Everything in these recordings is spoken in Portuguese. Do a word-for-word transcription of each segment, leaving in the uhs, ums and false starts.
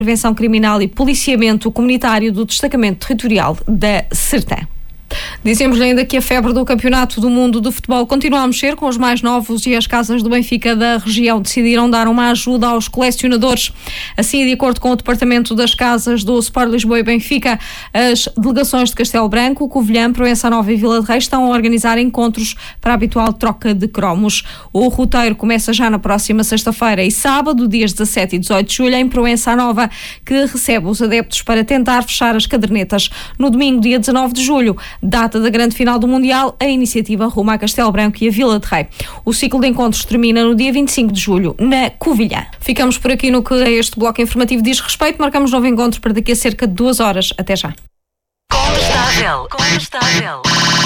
Prevenção Criminal e Policiamento Comunitário do Destacamento Territorial da Sertã. Dizemos-lhe ainda que a febre do Campeonato do Mundo de Futebol continua a mexer com os mais novos e as casas do Benfica da região decidiram dar uma ajuda aos colecionadores. Assim, de acordo com o Departamento das Casas do Sport Lisboa e Benfica, as delegações de Castelo Branco, Covilhã, Proença Nova e Vila de Reis estão a organizar encontros para a habitual troca de cromos. O roteiro começa já na próxima sexta-feira e sábado, dias dezassete e dezoito de julho, em Proença Nova, que recebe os adeptos para tentar fechar as cadernetas. No domingo, dia dezanove de julho, data da grande final do Mundial, a iniciativa rumo a Castelo Branco e a Vila de Rei. O ciclo de encontros termina no dia vinte e cinco de julho, na Covilhã. Ficamos por aqui no que a este bloco informativo diz respeito. Marcamos novo encontro para daqui a cerca de duas horas. Até já. Condestável, Condestável.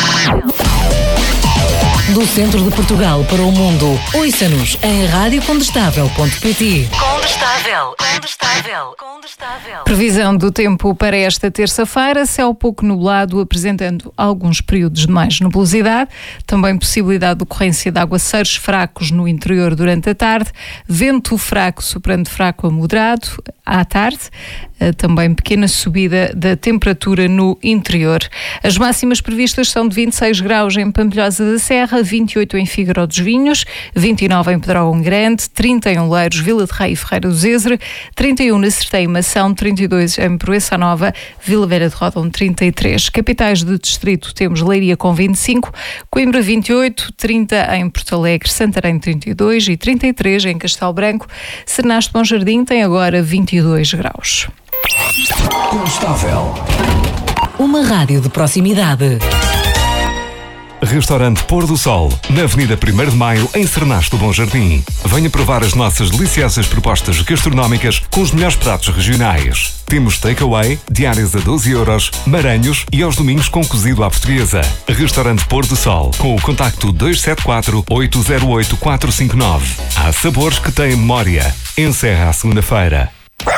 Do centro de Portugal para o mundo. Ouça-nos em rádio condestável ponto pt. Condestável, Condestável, Condestável. Previsão do tempo para esta terça-feira: céu pouco nublado, apresentando alguns períodos de mais nebulosidade, também possibilidade de ocorrência de aguaceiros fracos no interior durante a tarde, vento fraco soprando fraco a moderado à tarde, também pequena subida da temperatura no interior. As máximas previstas são de vinte e seis graus em Pampilhosa da Serra, vinte e oito em Figueiró dos Vinhos, vinte e nove em Pedrógão Grande, trinta em Oleiros, Vila de Rei e Ferreira do Zezer, trinta e um na Sertã e Mação, trinta e dois em Proença Nova, Vila Velha de Ródão, trinta e três. Capitais de distrito temos Leiria com vinte e cinco, Coimbra vinte e oito, trinta em Porto Alegre, Santarém trinta e dois e trinta e três em Castelo Branco. Sernaste Bom Jardim tem agora vinte e dois graus. Condestável. Uma rádio de proximidade. Restaurante Pôr do Sol, na Avenida primeiro de Maio, em Sernaste Bom Jardim. Venha provar as nossas deliciosas propostas gastronómicas com os melhores pratos regionais. Temos takeaway, diárias a doze euros, maranhos e aos domingos com cozido à portuguesa. Restaurante Pôr do Sol, com o contacto dois sete quatro, oito zero oito, quatro cinco nove. Há sabores que têm memória. Encerra à segunda-feira.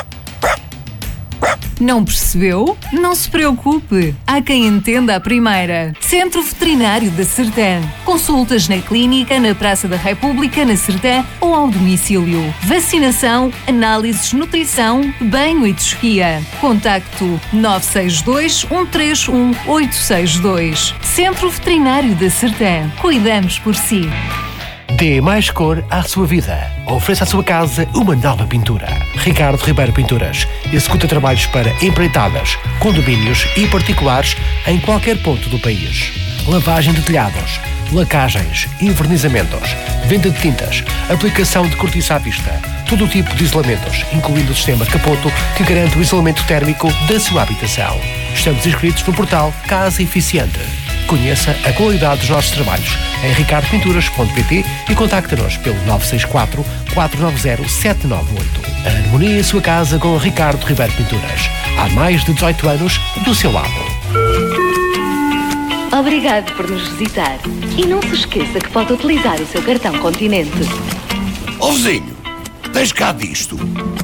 Não percebeu? Não se preocupe. Há quem entenda a primeira. Centro Veterinário da Sertã. Consultas na clínica, na Praça da República, na Sertã ou ao domicílio. Vacinação, análises, nutrição, banho e tosquia. Contacto nove seis dois, um três um, oito seis dois. Centro Veterinário da Sertã. Cuidamos por si. Dê mais cor à sua vida. Ofereça à sua casa uma nova pintura. Ricardo Ribeiro Pinturas executa trabalhos para empreitadas, condomínios e particulares em qualquer ponto do país. Lavagem de telhados, lacagens, envernizamentos, venda de tintas, aplicação de cortiça à vista, todo o tipo de isolamentos, incluindo o sistema Capoto, que garante o isolamento térmico da sua habitação. Estamos inscritos no portal Casa Eficiente. Conheça a qualidade dos nossos trabalhos em ricardo pinturas ponto pt e contacte-nos pelo nove seis quatro, quatro nove zero, sete nove oito. A harmonia em sua casa com Ricardo Ribeiro Pinturas. Há mais de dezoito anos do seu lado. Obrigado por nos visitar. E não se esqueça que pode utilizar o seu cartão Continente. Ó vizinho, tens cá disto?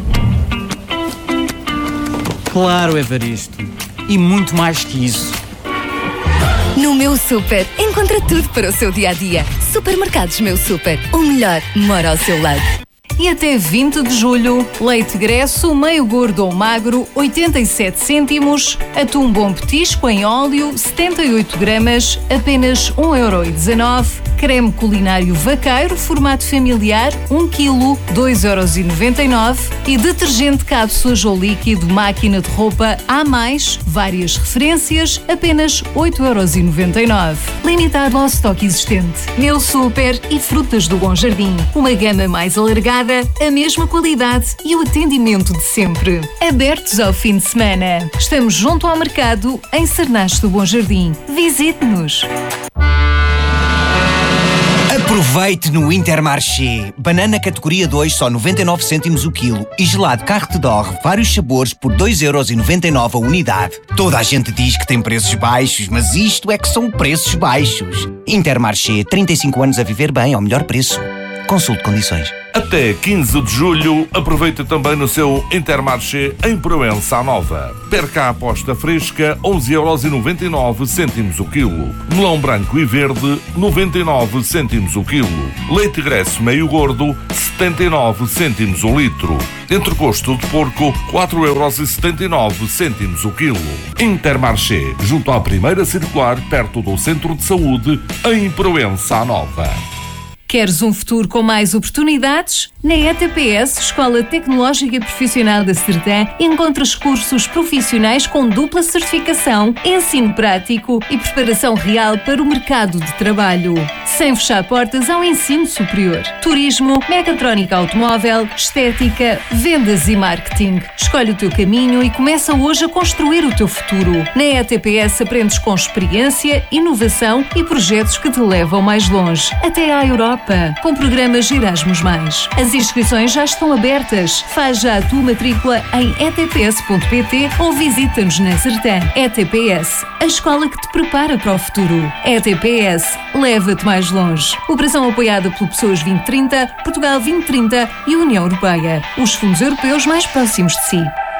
Claro, Evaristo. E muito mais que isso. No Meu Super, encontra tudo para o seu dia-a-dia. Supermercados Meu Super, o melhor mora ao seu lado. E até vinte de julho, leite Gresso, meio gordo ou magro, oitenta e sete cêntimos, atum bom petisco em óleo, setenta e oito gramas, apenas um euro e dezanove, creme culinário vaqueiro, formato familiar, um quilo, dois euros e noventa e nove e detergente cápsulas ou líquido máquina de roupa A mais, várias referências, apenas oito euros e noventa e nove. Limitado ao estoque existente. Meu Super e Frutas do Bom Jardim. Uma gama mais alargada, a mesma qualidade e o atendimento de sempre. Abertos ao fim de semana. Estamos junto ao mercado em Sernaste do Bom Jardim. Visite-nos. Aproveite no Intermarché. Banana categoria dois, só noventa e nove cêntimos o quilo. E gelado Carte d'Or, vários sabores, por dois euros e noventa e nove a unidade. Toda a gente diz que tem preços baixos, mas isto é que são preços baixos. Intermarché, trinta e cinco anos a viver bem ao melhor preço. Consulte condições. Até quinze de julho, aproveita também no seu Intermarché em Proença Nova. Perca a aposta fresca, onze euros e noventa e nove cêntimos o quilo. Melão branco e verde, noventa e nove cêntimos o quilo. Leite Gresso meio gordo, setenta e nove cêntimos o litro. Entrecosto de porco, quatro euros e setenta e nove cêntimos o quilo. Intermarché, junto à primeira circular, perto do Centro de Saúde, em Proença Nova. Queres um futuro com mais oportunidades? Na E T P S, Escola Tecnológica Profissional da Sertã, encontras cursos profissionais com dupla certificação, ensino prático e preparação real para o mercado de trabalho. Sem fechar portas ao ensino superior. Turismo, mecatrónica automóvel, estética, vendas e marketing. Escolhe o teu caminho e começa hoje a construir o teu futuro. Na E T P S aprendes com experiência, inovação e projetos que te levam mais longe. Até à Europa. Com programas Erasmus mais. As inscrições já estão abertas. Faz já a tua matrícula em e t p s ponto p t ou visita-nos na Sertã. E T P S, a escola que te prepara para o futuro. E T P S, leva-te mais longe. Operação apoiada pelo Pessoas vinte trinta, Portugal vinte trinta e União Europeia. Os fundos europeus mais próximos de si.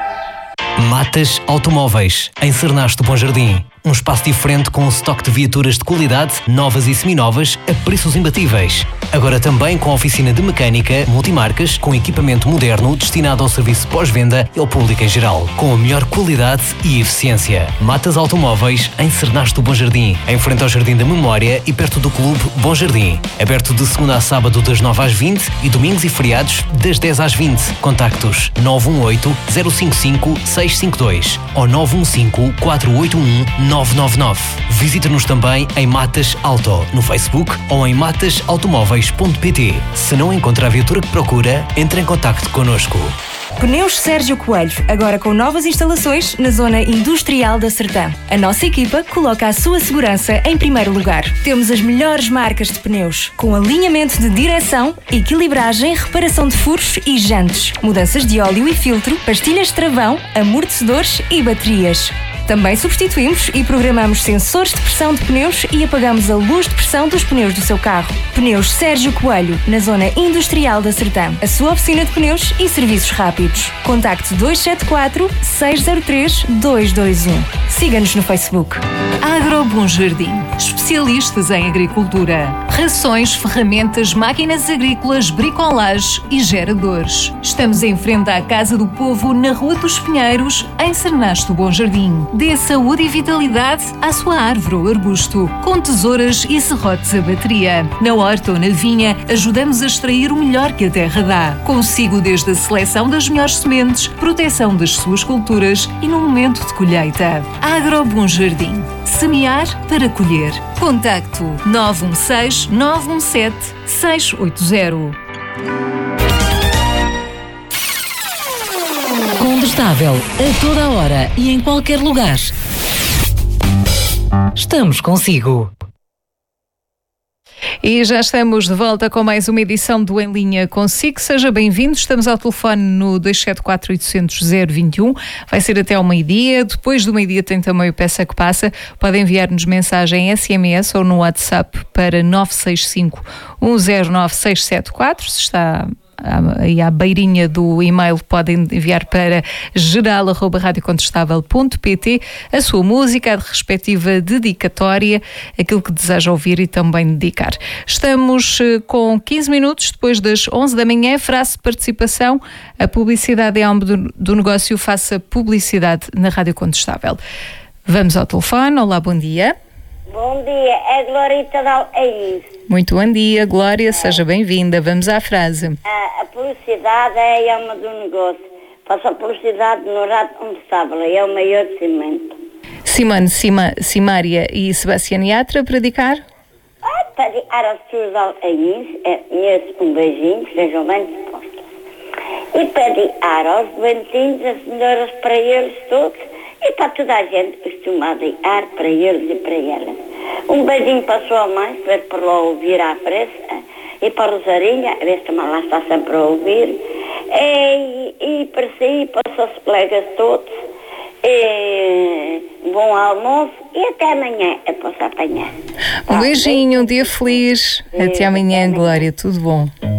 Matas Automóveis, em Cernaste do Bom Jardim. Um espaço diferente com um estoque de viaturas de qualidade, novas e seminovas, a preços imbatíveis. Agora também com oficina de mecânica, multimarcas, com equipamento moderno destinado ao serviço pós-venda e ao público em geral. Com a melhor qualidade e eficiência. Matas Automóveis, em Cernaste do Bom Jardim. Em frente ao Jardim da Memória e perto do Clube Bom Jardim. Aberto de segunda a sábado das nove às vinte e domingos e feriados das dez às vinte. Contactos nove um oito, zero cinco cinco, seis cinco dois ou nove um cinco, quatro oito um, nove nove nove. Visita-nos também em Matas Auto, no Facebook ou em matas automóveis ponto p t. Se não encontra a viatura que procura, entre em contacto connosco. Pneus Sérgio Coelho, agora com novas instalações na zona industrial da Sertã. A nossa equipa coloca a sua segurança em primeiro lugar. Temos as melhores marcas de pneus, com alinhamento de direção, equilibragem, reparação de furos e jantes, mudanças de óleo e filtro, pastilhas de travão, amortecedores e baterias. Também substituímos e programamos sensores de pressão de pneus e apagamos a luz de pressão dos pneus do seu carro. Pneus Sérgio Coelho, na zona industrial da Sertã. A sua oficina de pneus e serviços rápidos. Contacte dois sete quatro, seis zero três, dois dois um. Siga-nos no Facebook. Agro Bom Jardim. Especialistas em agricultura. Rações, ferramentas, máquinas agrícolas, bricolage e geradores. Estamos em frente à Casa do Povo, na Rua dos Pinheiros, em Cernaste do Bom Jardim. Dê saúde e vitalidade à sua árvore ou arbusto, com tesouras e serrotes a bateria. Na horta ou na vinha, ajudamos a extrair o melhor que a terra dá. Consigo desde a seleção das melhores sementes, proteção das suas culturas e no momento de colheita. Agro Bom Jardim. Semear para colher. Contacto nove um seis, nove um sete, seis oito zero. Condestável, a toda a hora e em qualquer lugar. Estamos consigo. E já estamos de volta com mais uma edição do Em Linha Consigo. Seja bem-vindo. Estamos ao telefone no dois sete quatro, oito zero zero, zero dois um. Vai ser até ao meio-dia. Depois do meio-dia tem também o Peça que Passa. Podem enviar-nos mensagem S M S ou no WhatsApp para nove seis cinco, um zero nove, seis sete quatro. Se está aí à beirinha do e-mail, podem enviar para geral arroba radiocontestável ponto p t a sua música, a respectiva dedicatória, aquilo que deseja ouvir e também dedicar. Estamos com quinze minutos depois das onze da manhã. Frase de participação: a publicidade é alma do, do negócio, faça publicidade na Rádio Contestável. Vamos ao telefone. Olá, bom dia. Bom dia, é Glorita de Alcaíns. Muito bom dia, Glória, seja bem-vinda. Vamos à frase. A, a publicidade é a alma do negócio. Faça a publicidade no Rádio Contestável, é o maior cimento. Simone, Sima, Simária e Sebastião Yatra para dedicar? Ah, para dedicar às pessoas de Alcaíns, é, um beijinho, sejam bem dispostos. E para dedicar aos juventinhos, as senhoras, para eles todos. E para toda a gente costuma dar para eles e para elas. Um beijinho para a sua mãe, ver por lá ouvir à pressa. E para a Rosarinha, a ver se também lá está sempre a ouvir. E, e para si, para os seus colegas todos. E, bom almoço e até amanhã. Eu posso apanhar. Um beijinho, um dia feliz. E, até amanhã, até amanhã. Glória. Tudo bom.